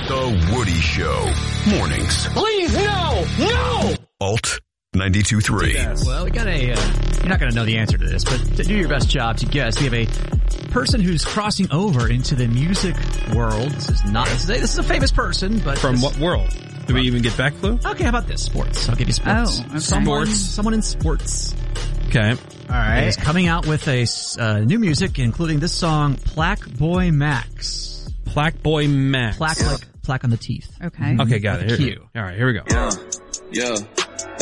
The Woody Show. Mornings. Please, no! Alt 92.3. Well, we got you're not going to know the answer to this, but to do your best job to guess, we have a person who's crossing over into the music world. This is a famous person, but... From what world? Do we even get that clue? Okay, how about this? Sports. I'll give you sports. Oh, okay. Someone in sports. Okay. All right. He's coming out with a new music, including this song, Plaque Boy Max. Plaque Boy Max. Plaque on the teeth. Okay. Okay, got it. Cue. All right, here we go. Yeah.